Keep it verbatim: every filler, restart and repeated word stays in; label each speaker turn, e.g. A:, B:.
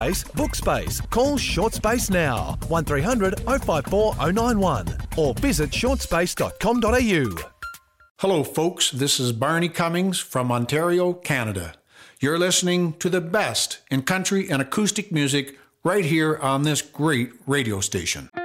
A: Book space. Call Short Space now. one three hundred oh five four oh nine one or visit short space dot com dot a u.
B: Hello, folks. This is Barney Cummings from Ontario, Canada. You're listening to the best in country and acoustic music right here on this great radio station.